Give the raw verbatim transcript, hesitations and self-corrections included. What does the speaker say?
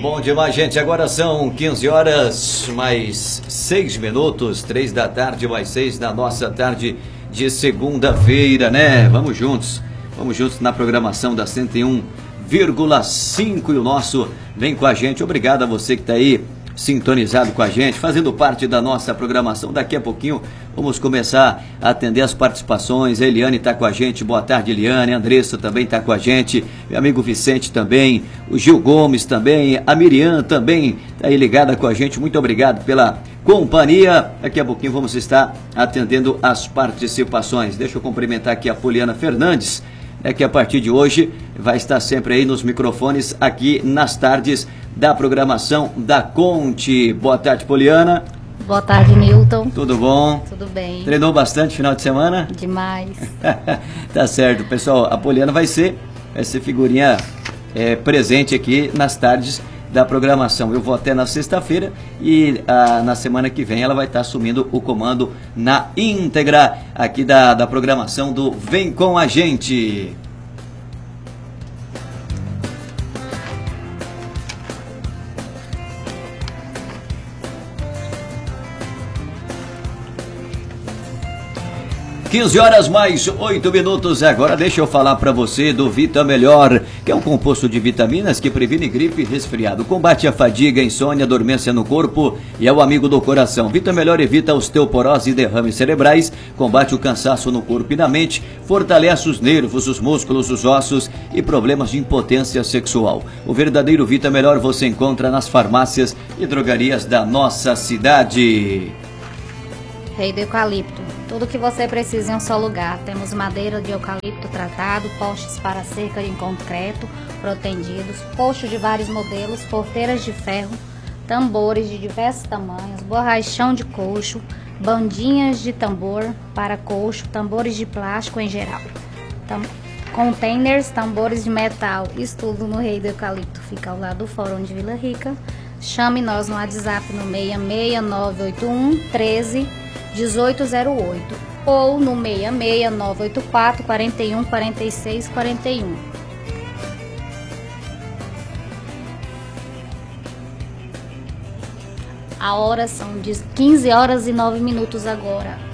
Bom demais, gente. Agora são quinze horas mais seis minutos, três da tarde mais seis na nossa tarde de segunda-feira, né? Vamos juntos, vamos juntos na programação da cento e um vírgula cinco e o nosso vem com a gente. Obrigado a você que está aí sintonizado com a gente, fazendo parte da nossa programação. Daqui a pouquinho vamos começar a atender as participações. A Eliane está com a gente, boa tarde, Eliane. A Andressa também está com a gente, meu amigo Vicente também, o Gil Gomes também, a Miriam também está aí ligada com a gente. Muito obrigado pela companhia. Daqui a pouquinho vamos estar atendendo as participações. Deixa eu cumprimentar aqui a Poliana Fernandes, é que a partir de hoje vai estar sempre aí nos microfones aqui nas tardes da programação da Conte. Boa tarde, Poliana. Boa tarde, Nilton. Tudo bom? Tudo bem. Treinou bastante final de semana? Demais. Tá certo, pessoal. A Poliana vai ser, vai ser figurinha é, presente aqui nas tardes da programação. Eu vou até na sexta-feira e ah, na semana que vem ela vai estar assumindo o comando na íntegra aqui da, da programação do Vem Com a Gente. quinze horas mais oito minutos. Agora deixa eu falar para você do Vita Melhor, que é um composto de vitaminas que previne gripe e resfriado, combate a fadiga, insônia, dormência no corpo e é o amigo do coração. Vita Melhor evita osteoporose e derrames cerebrais, combate o cansaço no corpo e na mente, fortalece os nervos, os músculos, os ossos e problemas de impotência sexual. O verdadeiro Vita Melhor você encontra nas farmácias e drogarias da nossa cidade. Rei do Eucalipto. Tudo que você precisa em um só lugar. Temos madeira de eucalipto tratado, postes para cerca em concreto, protendidos, postos de vários modelos, porteiras de ferro, tambores de diversos tamanhos, borrachão de coxo, bandinhas de tambor para coxo, tambores de plástico em geral, tam containers, tambores de metal. Isso tudo no Rei do Eucalipto. Fica ao lado do Fórum de Vila Rica. Chame nós no WhatsApp no seis seis nove oito um, treze, dezoito zero oito ou no seis seis nove oito quatro, quarenta e um, quarenta e seis, quarenta e um. A hora são de quinze horas e nove minutos agora.